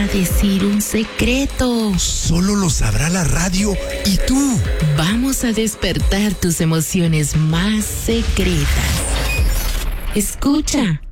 a decir un secreto. Solo lo sabrá la radio y tú. Vamos a despertar tus emociones más secretas. Escucha.